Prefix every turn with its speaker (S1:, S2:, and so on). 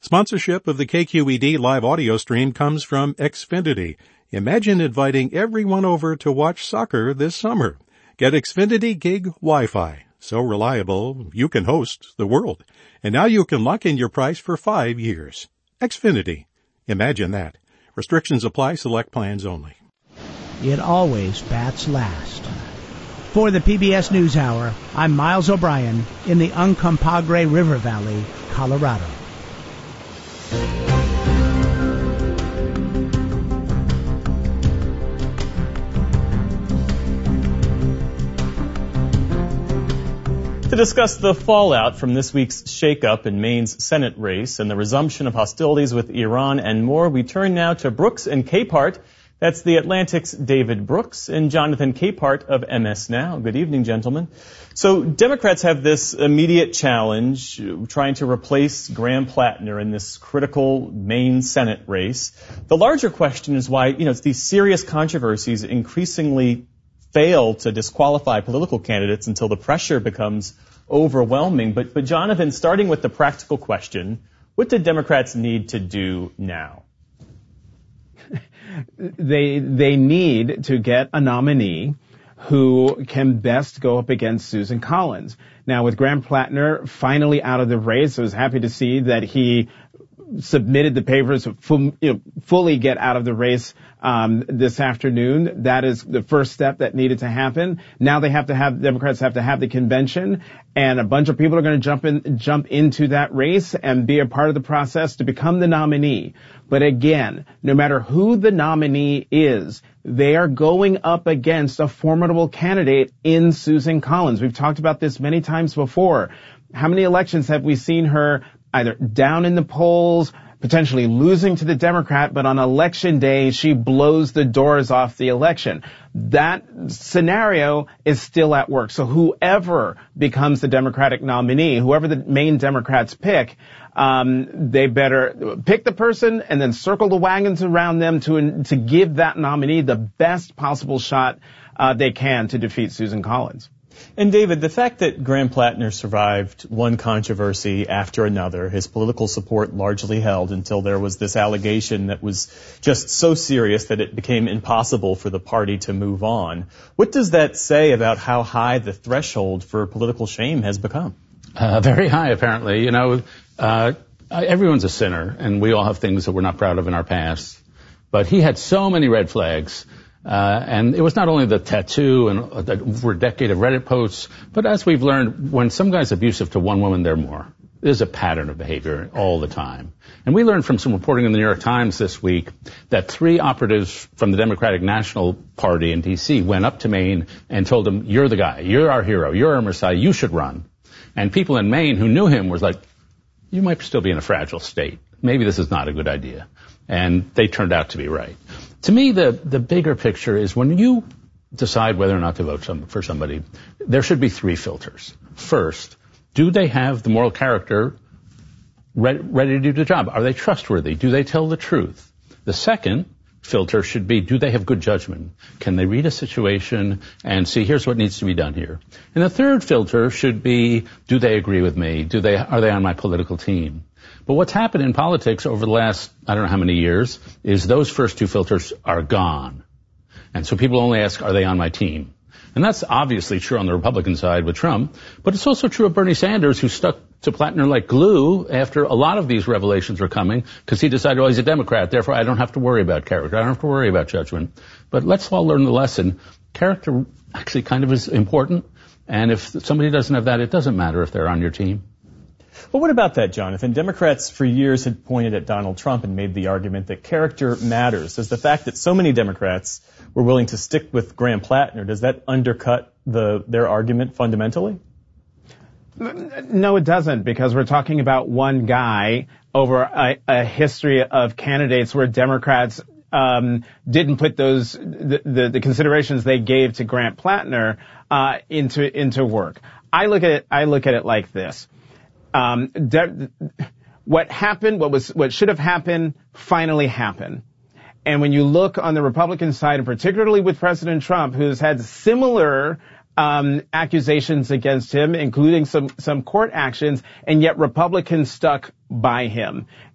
S1: Sponsorship of the KQED live audio stream comes from Xfinity. Imagine inviting everyone over to watch soccer this summer. Get Xfinity Gig Wi-Fi. So reliable, you can host the world. And now you can lock in your price for 5 years. Xfinity. Imagine that. Restrictions apply. Select plans only.
S2: It always bats last. For the PBS NewsHour, I'm Miles O'Brien in the Uncompahgre River Valley, Colorado.
S3: To discuss the fallout from this week's shakeup in Maine's Senate race and the resumption of hostilities with Iran and more, we turn now to Brooks and Capehart. That's the Atlantic's David Brooks and Jonathan Capehart of MS Now. Good evening, gentlemen. So Democrats have this immediate challenge, trying to replace Graham Plattner in this critical Maine Senate race. The larger question is why, it's these serious controversies increasingly fail to disqualify political candidates until the pressure becomes overwhelming. But Jonathan, starting with the practical question, what do Democrats need to do now?
S4: They need to get a nominee who can best go up against Susan Collins. Now, with Graham Plattner finally out of the race, I was happy to see that he submitted the papers to fully get out of the race this afternoon. That is the first step that needed to happen. Now Democrats have to have the convention, and a bunch of people are going to jump into that race and be a part of the process to become the nominee. But again, no matter who the nominee is, they are going up against a formidable candidate in Susan Collins. We've talked about this many times before. How many elections have we seen her either down in the polls, potentially losing to the Democrat, but on election day, she blows the doors off the election? That scenario is still at work. So whoever becomes the Democratic nominee, whoever the Maine Democrats pick, they better pick the person and then circle the wagons around them to give that nominee the best possible shot they can to defeat Susan Collins.
S3: And David, the fact that Graham Plattner survived one controversy after another, his political support largely held until there was this allegation that was just so serious that it became impossible for the party to move on. What does that say about how high the threshold for political shame has become?
S5: Very high, apparently. Everyone's a sinner, and we all have things that we're not proud of in our past. But he had so many red flags. And it was not only the tattoo and over a decade of Reddit posts, but as we've learned, when some guy's abusive to one woman, they're more. There's a pattern of behavior all the time. And we learned from some reporting in the New York Times this week that 3 operatives from the Democratic National Party in D.C. went up to Maine and told him, "You're the guy. You're our hero. You're our Messiah. You should run." And people in Maine who knew him was like, "You might still be in a fragile state. Maybe this is not a good idea." And they turned out to be right. To me, the bigger picture is when you decide whether or not to vote for somebody, there should be 3 filters. First, do they have the moral character ready to do the job? Are they trustworthy? Do they tell the truth? The second filter should be, do they have good judgment? Can they read a situation and see, here's what needs to be done here? And the third filter should be, do they agree with me? Are they on my political team? But what's happened in politics over the last, I don't know how many years, is those first 2 filters are gone. And so people only ask, are they on my team? And that's obviously true on the Republican side with Trump, but it's also true of Bernie Sanders, who stuck to Plattner like glue after a lot of these revelations were coming, because he decided, well, he's a Democrat, therefore I don't have to worry about character, I don't have to worry about judgment. But let's all learn the lesson. Character actually kind of is important, and if somebody doesn't have that, it doesn't matter if they're on your team.
S3: Well, what about that, Jonathan? Democrats for years had pointed at Donald Trump and made the argument that character matters. Does the fact that so many Democrats were willing to stick with Graham Plattner, does that undercut their argument fundamentally?
S4: No, it doesn't, because we're talking about one guy over a history of candidates where Democrats didn't put the considerations they gave to Graham Plattner into work. I look at it like this. What should have happened finally happened. And when you look on the Republican side, and particularly with President Trump, who's had similar accusations against him, including some court actions, and yet Republicans stuck by him.